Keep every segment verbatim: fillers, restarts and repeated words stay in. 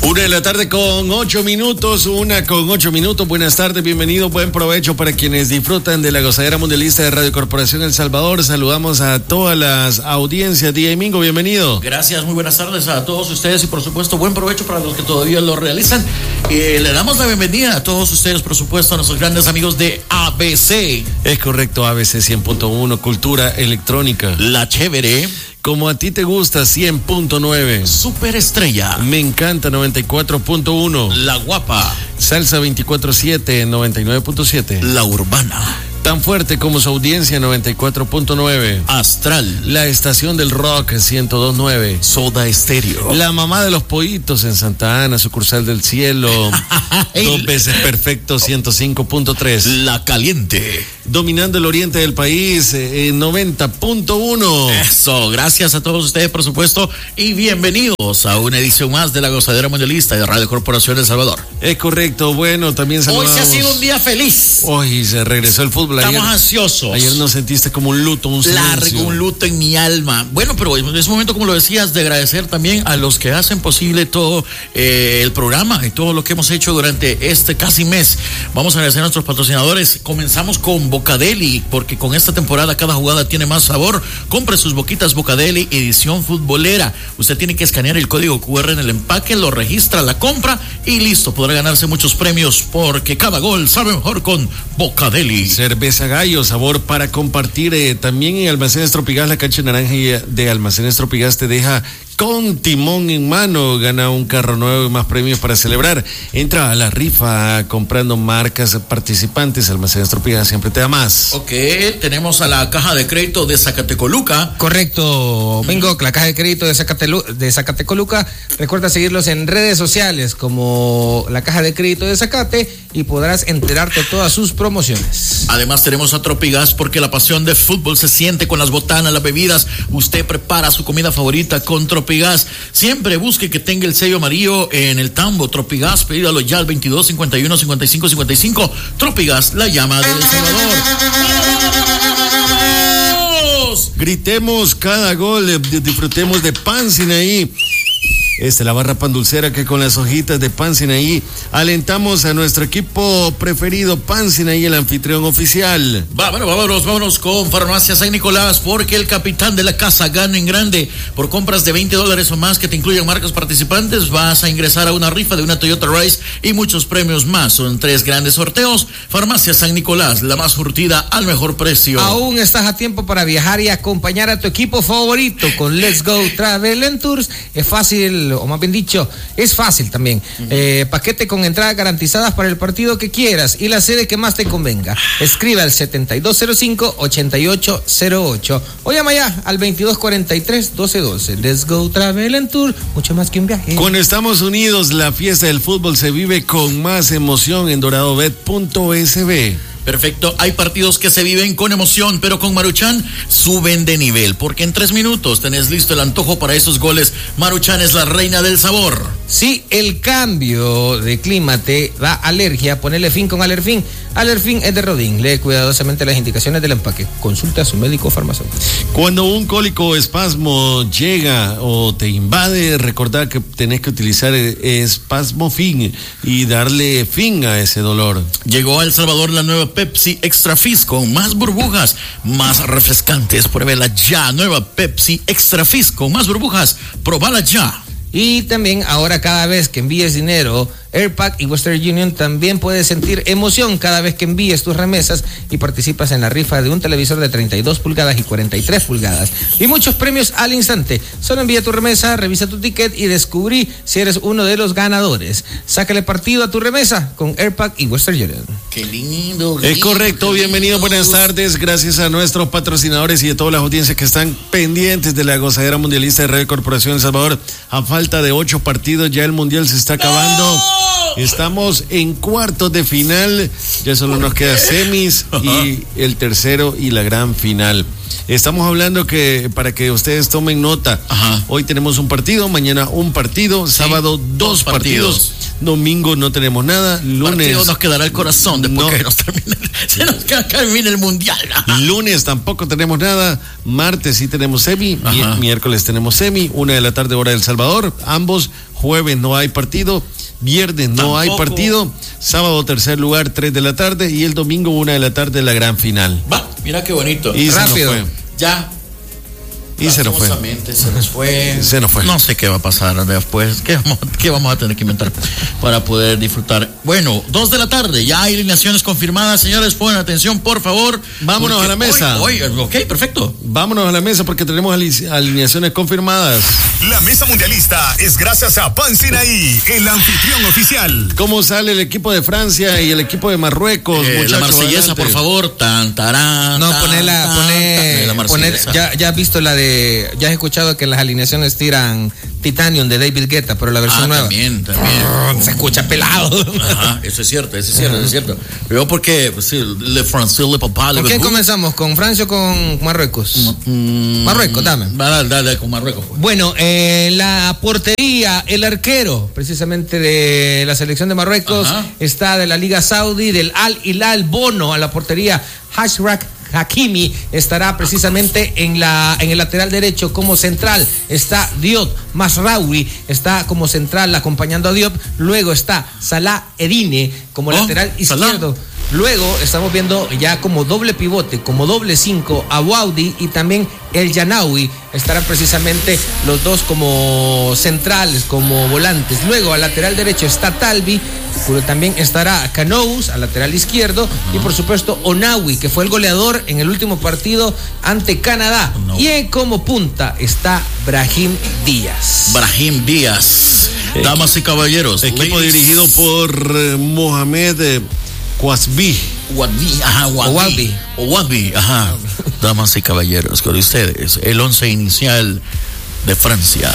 Una de la tarde con ocho minutos, una con ocho minutos. Buenas tardes, bienvenido, buen provecho para quienes disfrutan de la gozadera mundialista de Radio Corporación El Salvador. Saludamos a todas las audiencias. Día Mingo, bienvenido. Gracias, muy buenas tardes a todos ustedes y por supuesto buen provecho para los que todavía lo realizan. Eh, le damos la bienvenida a todos ustedes, por supuesto, a nuestros grandes amigos de A B C. Es correcto, A B C cien punto uno, Cultura Electrónica. La Chévere. Como a ti te gusta, cien punto nueve. Superestrella. Me encanta, noventa y cuatro punto uno. La Guapa. Salsa veinticuatro siete, noventa y nueve punto siete. La Urbana. Tan fuerte como su audiencia, noventa y cuatro punto nueve. Astral. La estación del rock, ciento dos punto nueve. Soda Estéreo. La mamá de los pollitos en Santa Ana, sucursal del cielo. Dos veces perfecto, ciento cinco punto tres. La Caliente. Dominando el oriente del país, eh, noventa punto uno. Eso, gracias a todos ustedes, por supuesto, y bienvenidos a una edición más de la Gozadera Mundialista de Radio Corporación El Salvador. Es correcto, bueno, también saludamos. Hoy se ha sido un día feliz. Hoy se regresó el fútbol. Estamos ayer, ansiosos. Ayer nos sentiste como un luto, un silencio. Largo, un luto en mi alma. Bueno, pero es momento, como lo decías, de agradecer también a los que hacen posible todo eh, el programa y todo lo que hemos hecho durante este casi mes. Vamos a agradecer a nuestros patrocinadores. Comenzamos con Bocadeli, porque con esta temporada cada jugada tiene más sabor. Compre sus boquitas Bocadeli edición futbolera. Usted tiene que escanear el código cu erre en el empaque, lo registra, la compra y listo. Podrá ganarse muchos premios porque cada gol sabe mejor con Bocadeli. Cerveza Gallo, sabor para compartir. Eh, también en Almacenes Tropigas, la cancha naranja de Almacenes Tropigas te deja con timón en mano. Gana un carro nuevo y más premios para celebrar. Entra a la rifa comprando marcas participantes. Almacenes Tropigas siempre te da más. Ok, tenemos a la caja de crédito de Zacatecoluca. Correcto, Mingo, la caja de crédito de, Zacatelu- de Zacatecoluca. Recuerda seguirlos en redes sociales como la caja de crédito de Zacate y podrás enterarte de todas sus promociones. Además tenemos a Tropigas porque la pasión de fútbol se siente con las botanas, las bebidas. Usted prepara su comida favorita con Tropigas. Siempre busque que tenga el sello amarillo en el tambo. Tropigas, pedídalo ya al veintidós cincuenta y uno cincuenta y cinco cincuenta y cinco. Tropigas, la llama del Salvador. ¡Vamos! Gritemos cada gol, disfrutemos de Pan Sinaí. Esta es la barra pan dulcera que con las hojitas de Pan Sinaí alentamos a nuestro equipo preferido, Pan Sinaí, el anfitrión oficial. Va, bueno, vámonos, vámonos con Farmacia San Nicolás, porque el capitán de la casa gana en grande. Por compras de veinte dólares o más que te incluyan marcas participantes, vas a ingresar a una rifa de una Toyota Rise y muchos premios más. Son tres grandes sorteos. Farmacia San Nicolás, la más surtida al mejor precio. Aún estás a tiempo para viajar y acompañar a tu equipo favorito con Let's Go Travel and Tours. Es fácil, o más bien dicho, es fácil también. Uh-huh. Eh, paquete con entradas garantizadas para el partido que quieras y la sede que más te convenga. Escribe al setenta y dos cero cinco, ochenta y ocho cero ocho o llama ya al veintidós cuarenta y tres, doce doce. Let's Go Travel and Tour, mucho más que un viaje. Con Estamos Unidos, la fiesta del fútbol se vive con más emoción en doradobet punto es be. Perfecto, hay partidos que se viven con emoción, pero con Maruchan suben de nivel, porque en tres minutos tenés listo el antojo para esos goles. Maruchan es la reina del sabor. Si el cambio de clima te da alergia, ponele fin con Alerfin. Alerfin es de Rodin. Lee cuidadosamente las indicaciones del empaque. Consulta a su médico farmacéutico. Cuando un cólico o espasmo llega o te invade, recordad que tenés que utilizar Espasmofin y darle fin a ese dolor. Llegó a El Salvador la nueva Pepsi Extra Fizz con más burbujas, más refrescantes. Pruébela ya. Nueva Pepsi Extra Fizz con más burbujas. Probala ya. Y también ahora cada vez que envíes dinero, Airpack y Western Union también puedes sentir emoción cada vez que envíes tus remesas y participas en la rifa de un televisor de treinta y dos pulgadas y cuarenta y tres pulgadas y muchos premios al instante. Solo envía tu remesa, revisa tu ticket y descubrí si eres uno de los ganadores. Sácale partido a tu remesa con Airpack y Western Union. Qué lindo. Es correcto, bienvenido, buenas tardes. Gracias a nuestros patrocinadores y a todas las audiencias que están pendientes de la gozadera mundialista de Radio Corporación El Salvador. A falta de ocho partidos ya el mundial se está acabando. ¡No! Estamos en cuartos de final, ya solo nos queda semis y el tercero y la gran final. Estamos hablando que, para que ustedes tomen nota, Ajá. hoy tenemos un partido, mañana un partido, sí, sábado dos, dos partidos. partidos. Domingo no tenemos nada. Lunes. Partido nos quedará el corazón después no. que nos termine, se nos termine el mundial. Lunes tampoco tenemos nada. Martes sí tenemos semi. Mi- miércoles tenemos semi. Una de la tarde, hora del Salvador. Ambos. Jueves no hay partido. Viernes no Tampoco. hay partido. Sábado, tercer lugar, tres de la tarde. Y el domingo, una de la tarde, la gran final. Va, mira qué bonito. Y Rápido. se nos fue. Ya. Y se nos fue. Lastimosamente se nos fue. Se nos fue. No sé qué va a pasar después. ¿Qué vamos, qué vamos a tener que inventar para poder disfrutar? Bueno, dos de la tarde. Ya hay alineaciones confirmadas. Señores, pongan atención, por favor. Vámonos a la mesa. Hoy, hoy, ok, perfecto. Vámonos a la mesa porque tenemos ali- alineaciones confirmadas. La mesa mundialista es gracias a Pan Sinaí, el anfitrión oficial. ¿Cómo sale el equipo de Francia y el equipo de Marruecos? Eh, la muchachos? marsellesa, Adelante. por favor. Tan, tarán, No, tan, ponela, tan, poné, tan, la poner, marsellesa. ya, ya has visto la de, ya has escuchado que las alineaciones tiran Titanium de David Guetta, pero la versión Ah, nueva. también, también. Se escucha pelado. Ajá, eso es cierto, eso es cierto, eso es cierto. Yo porque, pues sí, Le Francais, Le Papa, Le ¿Con quién Bebou. comenzamos? ¿Con Francia o con Marruecos? Mm, Marruecos, dame. Dale, dale, con Marruecos. Pues. Bueno, eh, la portería, el arquero, precisamente de la selección de Marruecos, Ajá. está de la Liga Saudí, del Al Hilal. Bono a la portería, Hashraf Hakimi estará precisamente en la en el lateral derecho como central. Está Diop Masraoui, está como central acompañando a Diop. Luego está Salah Edine como Oh, lateral Salah. izquierdo. Luego estamos viendo ya como doble pivote, como doble cinco, a Waudi y también El Yanawi. Estarán precisamente los dos como centrales, como volantes. Luego al lateral derecho está Talbi, pero también estará Canous al lateral izquierdo. Uh-huh. Y por supuesto Onawi, que fue el goleador en el último partido ante Canadá. No. Y en como punta está Brahim Díaz. Brahim Díaz. Equi- Damas y caballeros. Equipo ladies. Dirigido por eh, Mohamed eh, Kouasbi. Wadbi, ajá, Wadbi. Wadbi, ajá. Damas y caballeros, con ustedes, el once inicial de Francia.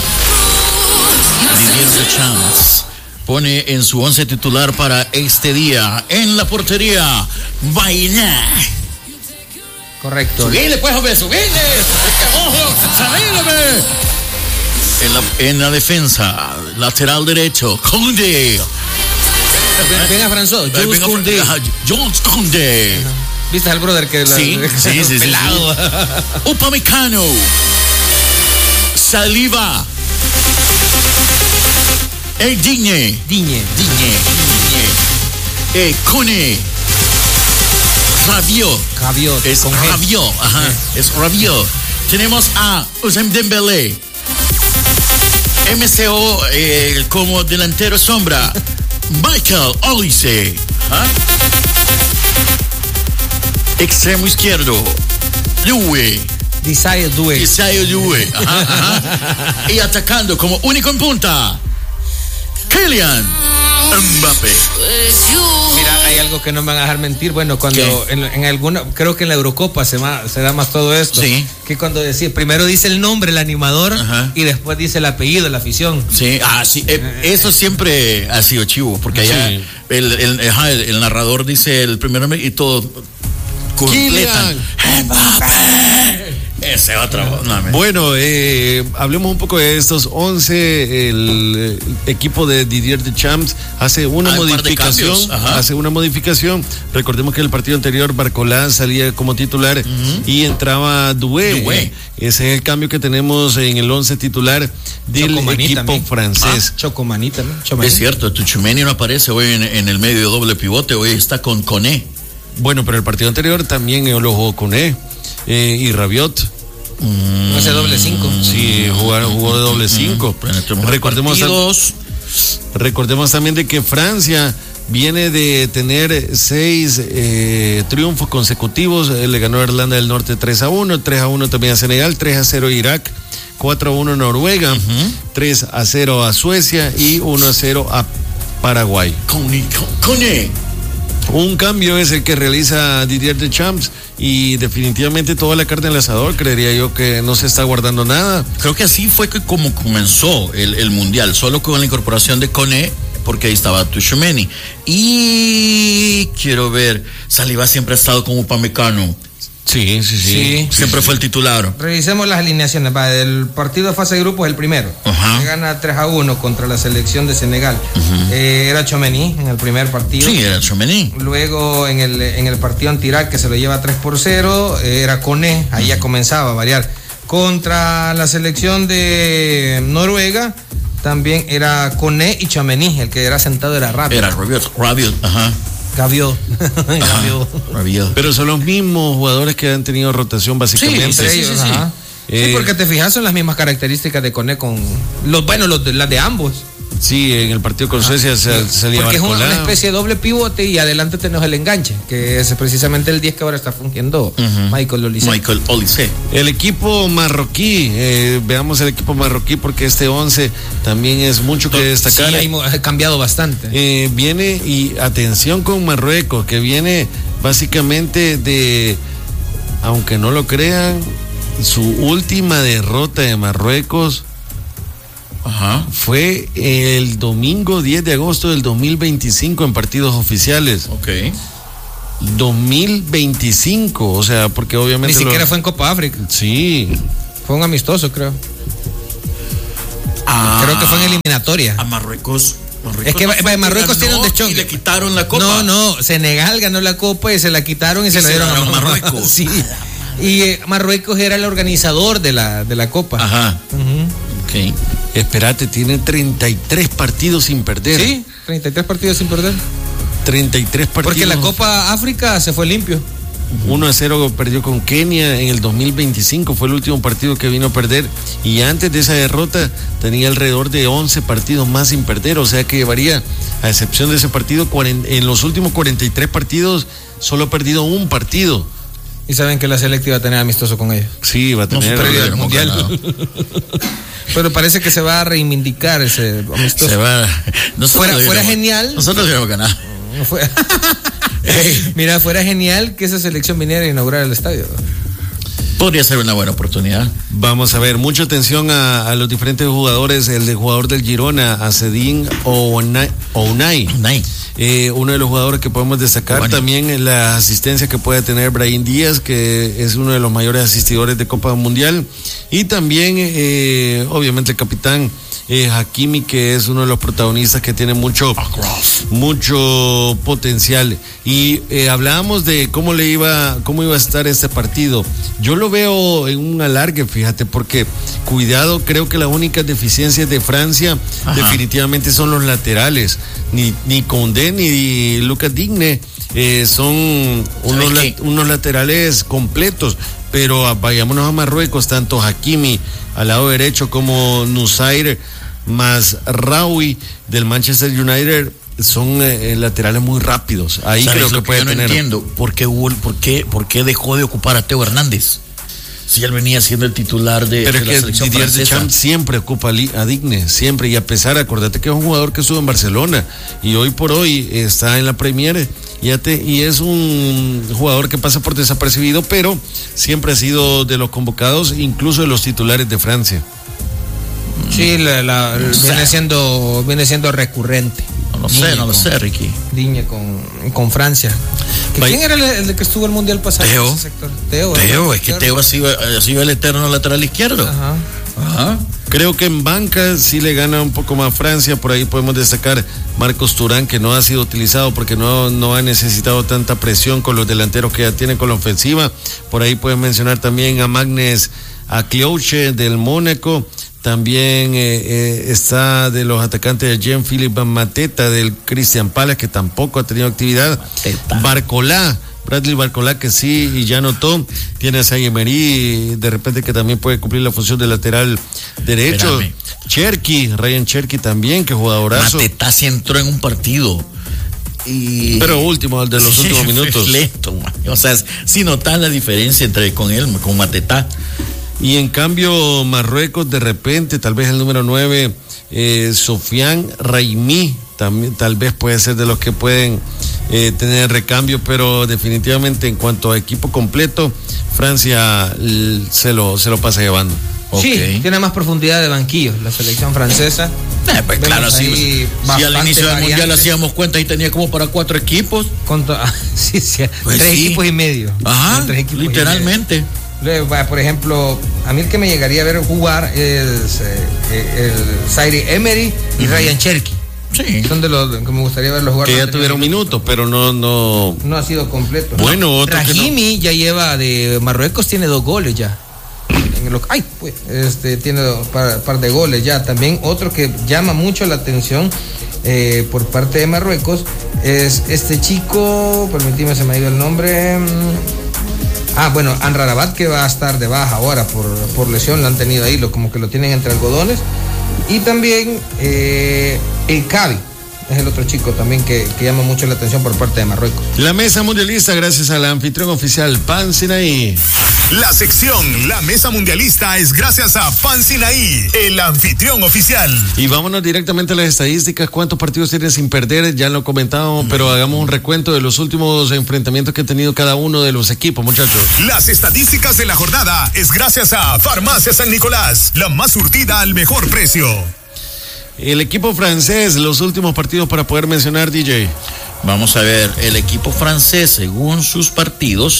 Didier Deschamps pone en su once titular para este día. En la portería, Baina. Correcto. Subile, pues, hombre, subile. Subile, en la, en la defensa, lateral derecho, Koundé. Venga, François, Jules Koundé. Jules Koundé. ¿Viste al brother que la, sí, sí, sí, pelado? Sí, sí. Upamecano. Saliba. El Digne. Digne. Digne. Digne. Eh, Kone. Rabiot. Rabiot. Es Rabiot. Ajá. Eh. Es Rabiot. Tenemos a Ousmane Dembélé. M C O eh, como delantero sombra. Michael Olise. ¿Ah? Extremo izquierdo. Due. Desire Due. Desire Due. Ajá, ajá. Y atacando como único en punta. Kylian Mbappé. Mira, hay algo que no me van a dejar mentir. Bueno, cuando en, en alguna, creo que en la Eurocopa se, ma, se da más todo esto. Sí. Que cuando decía, primero dice el nombre, el animador, ajá, y después dice el apellido, la afición. Sí, ah, sí. Eh, eso siempre ha sido chivo, porque allá sí. el, el, el, el, el narrador dice el primer nombre y todo completan. ¡Mbappé! Ese otro. No, bueno, eh, hablemos un poco de estos once. El, el equipo de Didier Deschamps hace una ah, modificación. Hace una modificación. Recordemos que el partido anterior Barcola salía como titular uh-huh. y entraba Doué. Doué. Ese es el cambio que tenemos en el once titular del Chocomaní equipo también. francés. Ah, Chocomanita, ¿no? Chocomaní. Es cierto, Tchouaméni no aparece hoy en, en el medio doble pivote. Hoy está con Koné. Bueno, pero el partido anterior también lo jugó Koné. Eh, y Rabiot. Mm. No sé, doble cinco. Sí, jugaron, jugó de doble cinco. Mm. Recordemos, partidos. recordemos también de que Francia viene de tener seis eh, triunfos consecutivos. Le ganó a Irlanda del Norte tres a uno, tres a uno también a Senegal, tres a cero a Irak, cuatro a uno a Noruega, uh-huh. tres a cero a Suecia y uno a cero a Paraguay. Cone, Cone. Un cambio es el que realiza Didier Deschamps y definitivamente toda la carne al asador, creería yo que no se está guardando nada. Creo que así fue que como comenzó el, el mundial, solo con la incorporación de Koné, porque ahí estaba Tchouaméni. Y quiero ver, Saliba siempre ha estado como Upamecano. Sí, sí, sí. Sí. Siempre fue el titular. Revisemos las alineaciones. Va, el partido de fase de grupos es el primero. Ajá. Se gana tres a uno contra la selección de Senegal. Uh-huh. Eh, era Tchouaméni en el primer partido. Sí, era Tchouaméni. Luego en el, en el partido anti-Irak, que se lo lleva tres por cero, eh, era Koné. Ahí uh-huh. ya comenzaba a variar. Contra la selección de Noruega también era Koné y Tchouaméni. El que era sentado era Rabiot. Era Rabiot, Rabiot, ajá. Gavió. Gavió. Pero son los mismos jugadores que han tenido rotación básicamente. Sí, entre ellos, sí, sí, sí. Ajá. Eh, sí, porque te fijas, son las mismas características de Koné con los, bueno, los de, las de ambos. Sí, en el partido con Suecia se, salía porque Barcolá. es una, una especie de doble pivote y adelante tenemos el enganche, que es precisamente el diez que ahora está fungiendo uh-huh. Michael Olise. Michael Olise. El equipo marroquí, eh, veamos el equipo marroquí porque este once también es mucho que destacar. Sí, ha cambiado bastante. Eh, viene, y atención con Marruecos, que viene básicamente de, aunque no lo crean, su última derrota de Marruecos. Ajá. Fue el domingo diez de agosto del dos mil veinticinco en partidos oficiales. Ok. dos mil veinticinco, o sea, porque obviamente... Ni siquiera lo... fue en Copa África. Sí. Fue un amistoso, creo. Ah, creo que fue en eliminatoria. A Marruecos. Marruecos es que no Marruecos tiene un deschongue. Y le quitaron la copa. No, no, Senegal ganó la copa y se la quitaron y, y se la dieron a Marruecos. Sí. Y eh, Marruecos era el organizador de la, de la copa. Ajá. Uh-huh. Ok. Espérate, tiene treinta y tres partidos sin perder. Sí, treinta y tres partidos sin perder. treinta y tres partidos. Porque la Copa África se fue limpio. uno a cero perdió con Kenia en el dos mil veinticinco, fue el último partido que vino a perder. Y antes de esa derrota tenía alrededor de once partidos más sin perder. O sea que llevaría, a excepción de ese partido, en los últimos cuarenta y tres partidos solo ha perdido un partido. Y saben que la selectiva va a tener amistoso con ellos. Sí, va a tener no, el mundial. Pero parece que se va a reivindicar ese amistoso. Se va. Fuera, fuera genial. Nosotros hubiéramos ganado. No fue... hey, mira, fuera genial que esa selección viniera a inaugurar el estadio. Podría ser una buena oportunidad. Vamos a ver, mucha atención a, a los diferentes jugadores. El de jugador del Girona, a Cedín Ounay. Ounay. Eh, uno de los jugadores que podemos destacar bueno. también la asistencia que puede tener Brahim Díaz, que es uno de los mayores asistidores de Copa Mundial, y también eh, obviamente el capitán eh, Hakimi, que es uno de los protagonistas que tiene mucho mucho potencial. Y eh, hablábamos de cómo le iba cómo iba a estar este partido. Yo lo veo en un alargue, fíjate, porque cuidado, creo que las únicas deficiencias de Francia Ajá. definitivamente son los laterales. Ni, ni Condé ni Lucas Digne eh, son unos, la, unos laterales completos, pero vayámonos a Marruecos, tanto Hakimi al lado derecho como Nusair más Raoui del Manchester United son eh, laterales muy rápidos. Ahí creo que, que puede yo no tener. entiendo por qué, hubo, por qué por qué dejó de ocupar a Teo Hernández. Si él venía siendo el titular de, Pero de la que selección Didier francesa. Deschamps siempre ocupa a Digne, siempre, y a pesar, acordate que es un jugador que estuvo en Barcelona y hoy por hoy está en la Premier y, te, y es un jugador que pasa por desapercibido, pero siempre ha sido de los convocados, incluso de los titulares de Francia. Sí, la, la, o sea, viene siendo viene siendo recurrente. No lo sé, no lo sé, Ricky. Digne con, con Francia. ¿Quién era el, el que estuvo el mundial pasado? Teo. En ese sector? Teo, Teo, es que Teo ha sido, ha sido el eterno lateral izquierdo. Ajá. Ajá. Creo que en banca sí le gana un poco más Francia. Por ahí podemos destacar Marcos Turán, que no ha sido utilizado porque no, no ha necesitado tanta presión con los delanteros que ya tiene con la ofensiva. Por ahí pueden mencionar también a Magnes Acliouche del Mónaco. También eh, eh, está de los atacantes de Jean-Philippe Mateta del Christian Palace, que tampoco ha tenido actividad. Mateta. Barcolá, Bradley Barcolá, que sí y ya notó. Tiene a Emery, de repente, que también puede cumplir la función de lateral derecho. Espérame. Cherky, Ryan Cherky también, que jugadorazo. Mateta sí entró en un partido. Y... Pero último, el de los sí, últimos minutos. Lento, o sea, sí notas la diferencia entre con él, con Mateta. Y en cambio Marruecos, de repente, tal vez el número nueve, eh, Sofiane Raimi, también tal vez puede ser de los que pueden eh, tener recambio, pero definitivamente en cuanto a equipo completo, Francia l- se lo, se lo pasa llevando. Sí, Ok. tiene más profundidad de banquillo la selección francesa. Eh, pues Vemos claro, sí, ahí si al bastante inicio del mundial variantes. hacíamos cuenta y tenía como para cuatro equipos. Contra, sí, sí, Pues tres sí. equipos y medio. Ajá, Tres equipos y literalmente. medio. Luego, va, por ejemplo, a mí el que me llegaría a ver jugar es eh, el Zaire Emery y uh-huh. Ryan Cherky. Sí. Son de los que me gustaría verlos jugar. Que no ya han tenido tuvieron minutos, pero no, no. No ha sido completo. Bueno, ¿no? otro que Rahimi no. ya lleva de Marruecos, tiene dos goles ya. En el, ay, pues, este tiene un par, par de goles ya. También otro que llama mucho la atención eh, por parte de Marruecos es este chico, permíteme, se me ha ido el nombre. Ah, bueno, Anrarabat, que va a estar de baja ahora por, por lesión, lo han tenido ahí, lo, como que lo tienen entre algodones. Y también eh, el Cavi. Es el otro chico también que, que llama mucho la atención por parte de Marruecos. La mesa mundialista, gracias al anfitrión oficial Pan Sinaí. La sección La Mesa Mundialista es gracias a Pan Sinaí, el anfitrión oficial. Y vámonos directamente a las estadísticas. ¿Cuántos partidos tienen sin perder? Ya lo comentábamos, mm. pero hagamos un recuento de los últimos enfrentamientos que ha tenido cada uno de los equipos, muchachos. Las estadísticas de la jornada es gracias a Farmacia San Nicolás, la más surtida al mejor precio. El equipo francés, los últimos partidos para poder mencionar, D J. Vamos a ver, el equipo francés, según sus partidos,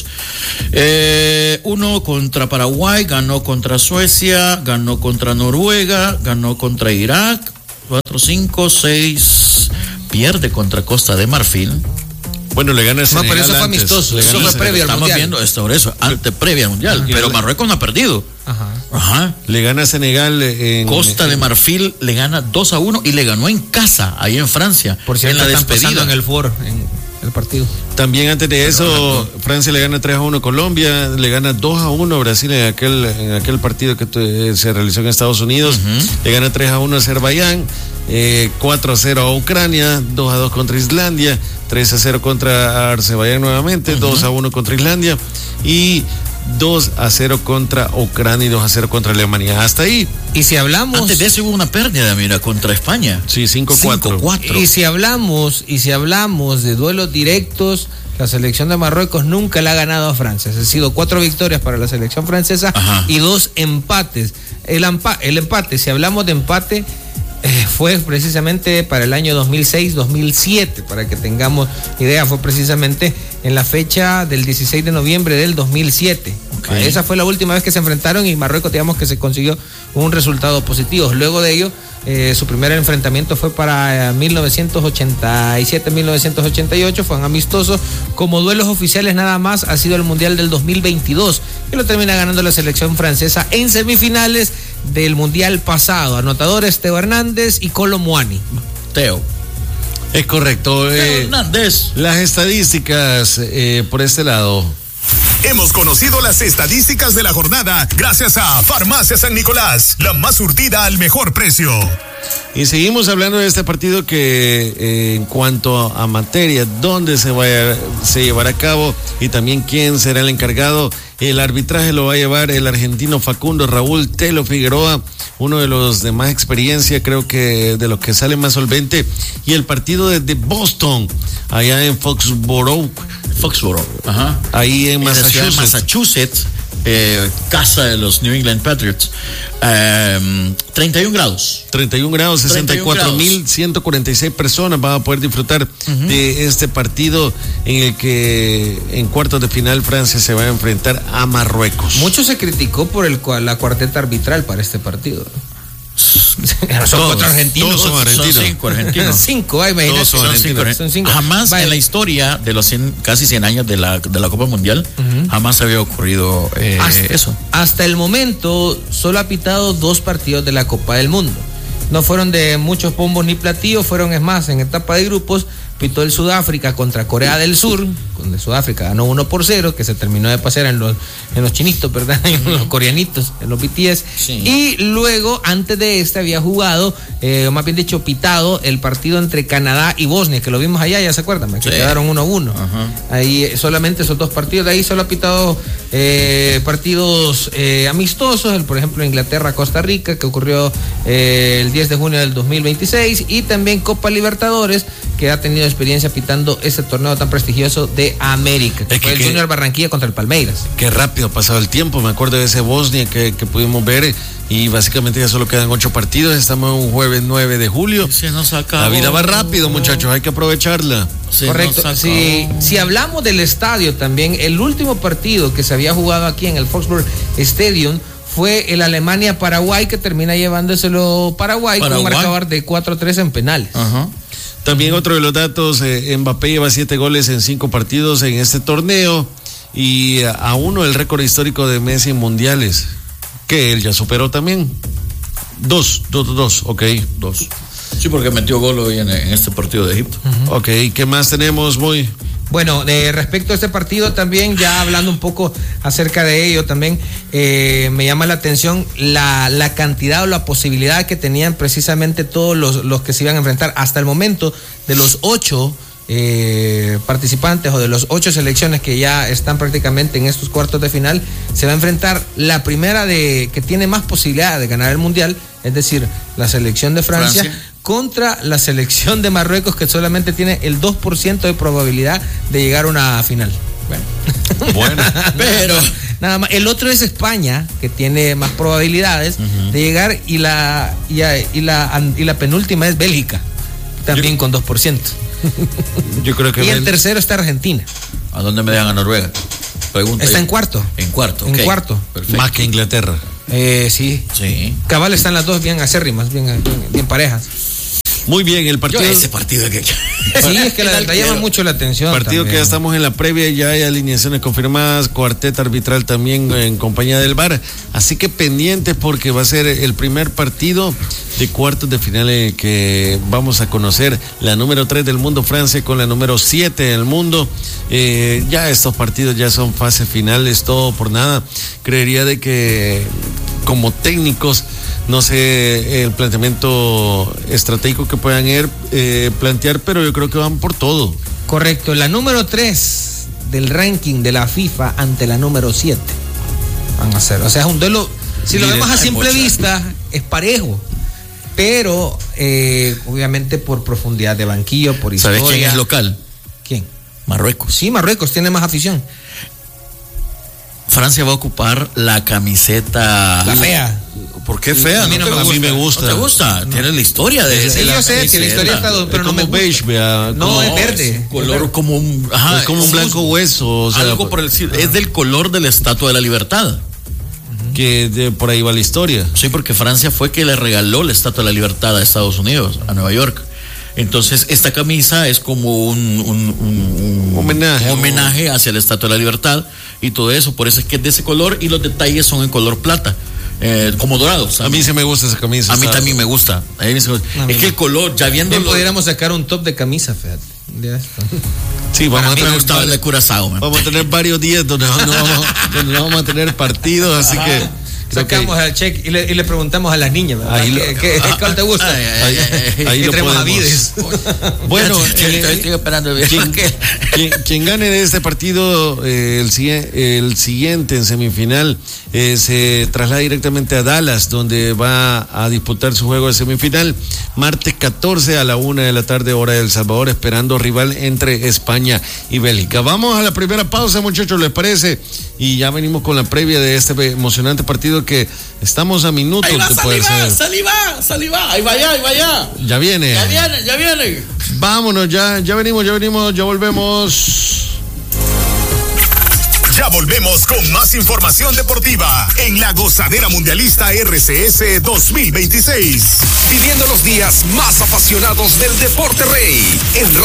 eh, uno contra Paraguay, ganó contra Suecia, ganó contra Noruega, ganó contra Irak, cuatro, cinco, seis, pierde contra Costa de Marfil. Bueno, le gana el Senegal. No, pero eso fue antes, amistoso, eso fue previo al Estamos mundial. viendo esto, por eso, antes, previo al mundial, Ajá. pero Marruecos no ha perdido. Ajá. Ajá. Le gana a Senegal en Costa en, de Marfil le gana dos a uno y le ganó en casa, ahí en Francia. Por cierto, en la están despedida. pasando en el foro, en el partido. También antes de eso, Francia le gana tres a uno a Colombia, le gana dos a uno a Brasil en aquel, en aquel partido que eh, se realizó en Estados Unidos, uh-huh. le gana tres a uno a Azerbaiyán, eh, cuatro a cero a Ucrania, dos a dos contra Islandia, tres a cero contra Azerbaiyán nuevamente, uh-huh. dos a uno contra Islandia y dos a cero contra Ucrania y dos a cero contra Alemania. Hasta ahí. Y si hablamos. Antes de eso hubo una pérdida, mira, contra España. Sí, cinco cuatro. Y si hablamos, y si hablamos de duelos directos, la selección de Marruecos nunca le ha ganado a Francia. Han sido cuatro victorias para la selección francesa. Ajá. Y dos empates. El, empa- el empate, si hablamos de empate, eh, fue precisamente para el año dos mil seis dos mil siete, para que tengamos idea, fue precisamente en la fecha del dieciséis de noviembre del dos mil siete. Okay. Esa fue la última vez que se enfrentaron y Marruecos, digamos que se consiguió un resultado positivo. Luego de ello, eh, su primer enfrentamiento fue para mil novecientos ochenta y siete mil novecientos ochenta y ocho, fueron amistosos. Como duelos oficiales nada más ha sido el Mundial del dos mil veintidós, que lo termina ganando la selección francesa en semifinales del Mundial pasado. Anotadores Teo Hernández y Kolo Muani. Teo. Es correcto. Teo eh, Hernández. Las estadísticas eh, por este lado. Hemos conocido las estadísticas de la jornada gracias a Farmacia San Nicolás, la más surtida al mejor precio. Y seguimos hablando de este partido que eh, en cuanto a materia, dónde se vaya, se llevará a cabo y también quién será el encargado. El arbitraje lo va a llevar el argentino Facundo Raúl Telo Figueroa, uno de los de más experiencia, creo que de los que sale más solvente. Y el partido desde Boston, allá en Foxborough. Foxborough, ajá. Ahí en Massachusetts. Massachusetts, eh, casa de los New England Patriots. Eh, treinta y un grados. treinta y un grados, sesenta y cuatro mil ciento cuarenta y seis personas van a poder disfrutar uh-huh. de este partido en el que en cuartos de final Francia se va a enfrentar a Marruecos. Mucho se criticó por el, la cuarteta arbitral para este partido. Son todos, cuatro argentinos. Todos son argentinos. Son cinco argentinos. cinco, ay, imagínate. Todos son son argentinos. cinco, son cinco. Jamás Vaya. en la historia de los cien, casi cien años de la, de la Copa Mundial, uh-huh. jamás había ocurrido eh, hasta, eso. Hasta el momento, solo ha pitado dos partidos de la Copa del Mundo. No fueron de muchos bombos ni platillos, fueron, es más, en etapa de grupos, pitó el Sudáfrica contra Corea del Sur, donde Sudáfrica ganó uno por cero, que se terminó de pasear en los, en los chinitos, ¿verdad? En los coreanitos, en los B T S. Sí. Y luego, antes de este, había jugado, eh, más bien dicho, pitado el partido entre Canadá y Bosnia, que lo vimos allá, ya se acuerdan, que sí. quedaron uno a uno. Uh-huh. Ahí solamente esos dos partidos, de ahí solo ha pitado eh, partidos eh, amistosos, el, por ejemplo, Inglaterra-Costa Rica, que ocurrió eh, el diez de junio del dos mil veintiséis, y también Copa Libertadores, que ha tenido experiencia pitando ese torneo tan prestigioso de América, que es fue que, el Junior Barranquilla contra el Palmeiras. Qué rápido ha pasado el tiempo, me acuerdo de ese Bosnia que, que pudimos ver y básicamente ya solo quedan ocho partidos, estamos en un jueves nueve de julio. Se nos acabó. La vida va rápido, muchachos, hay que aprovecharla. Se Correcto. nos Si, acabó. si hablamos del estadio también, el último partido que se había jugado aquí en el Foxborough Stadium fue el Alemania-Paraguay, que termina llevándoselo Paraguay, Paraguay. con un marcador de cuatro a tres en penales. Ajá. También otro de los datos, eh, Mbappé lleva siete goles en cinco partidos en este torneo y a uno el récord histórico de Messi en mundiales, que él ya superó también. Dos, dos, dos, ok. Dos. Sí, porque metió gol hoy en, en este partido de Egipto. Uh-huh. Ok, ¿qué más tenemos, Muy? Bueno, eh, respecto a este partido también, ya hablando un poco acerca de ello también, eh, me llama la atención la, la cantidad o la posibilidad que tenían precisamente todos los, los que se iban a enfrentar. Hasta el momento, de los ocho eh, participantes o de los ocho selecciones que ya están prácticamente en estos cuartos de final, se va a enfrentar la primera de que tiene más posibilidad de ganar el Mundial, es decir, la selección de Francia, Francia. contra la selección de Marruecos, que solamente tiene el dos por ciento de probabilidad de llegar a una final. Bueno, bueno pero nada más. El otro es España, que tiene más probabilidades uh-huh. de llegar, y la, y, y, la, y la penúltima es Bélgica, también yo, con dos por ciento. Yo creo que y Bel... el tercero está Argentina. ¿A dónde me dejan a Noruega? Pregunta está yo. en cuarto. En cuarto, En okay. cuarto. Perfecto. Más que Inglaterra. Eh, sí. Sí. Cabal están las dos bien acérrimas, bien, bien, bien parejas. Muy bien, el partido. Yo ese partido que. Sí, es que la, la llama mucho la atención. Partido también. Que ya estamos en la previa, ya hay alineaciones confirmadas, cuarteta arbitral también en compañía del V A R. Así que pendientes porque va a ser el primer partido de cuartos de final que vamos a conocer. La número tres del mundo, Francia, con la número siete del mundo. Eh, ya estos partidos ya son fases finales, todo por nada. Creería de que como técnicos, no sé el planteamiento estratégico que puedan ir, eh, plantear, pero yo creo que van por todo. Correcto, la número tres del ranking de la FIFA ante la número siete van a ser, o sea, es un duelo, si Miren, lo vemos a simple mucha. vista, es parejo, pero eh, obviamente por profundidad de banquillo, por historia. ¿Sabes quién es local? ¿Quién? Marruecos. Sí, Marruecos tiene más afición. Francia va a ocupar la camiseta. La fea. ¿Por qué fea? A mí, no no me, gusta. A mí me gusta. ¿No te gusta? No. Tiene la historia de sí, de yo sé que la historia está, pero no me gusta. Beige, vea, no, como, es verde. Es un color es como un, ajá, es como un blanco hueso. O sea, algo por el ah. es del color de la Estatua de la Libertad. Que de, por ahí va la historia. Sí, porque Francia fue que le regaló la Estatua de la Libertad a Estados Unidos, a Nueva York. Entonces, esta camisa es como un, un, un, un homenaje, un homenaje hacia la Estatua de la Libertad y todo eso. Por eso es que es de ese color y los detalles son en color plata, eh, como dorados. A mí se me gusta esa camisa. A mí también me gusta. A mí me gusta. Es que el color, ya viendo. Bien pudiéramos sacar un top de camisa, fíjate. Sí, vamos Para a mí tener, me gustaba el de Curazao. Man. Vamos a tener varios días donde no vamos, donde no vamos a tener partidos, así que. Sacamos okay. al check y le, y le preguntamos a las niñas, ¿verdad? Ahí lo, ¿Qué, qué, ah, ¿Cuál te gusta? Ahí, ahí, ahí, ahí lo podemos. Vides. Bueno, eh, estoy esperando bien. Quien, quien, quien gane de este partido, eh, el, el siguiente en semifinal, eh, se traslada directamente a Dallas, donde va a disputar su juego de semifinal, martes catorce a la una de la tarde, hora de El Salvador, esperando rival entre España y Bélgica. Vamos a la primera pausa, muchachos, ¿les parece? Y ya venimos con la previa de este emocionante partido que estamos a minutos ahí va, de poder saliva, ser. Saliva, saliva, ahí va allá, ahí va allá. Ya viene. Ya viene, ya viene. Vámonos, ya, ya venimos, ya venimos, ya volvemos. Ya volvemos con más información deportiva en la Gozadera Mundialista R C S dos mil veintiséis. Viviendo los días más apasionados del deporte rey en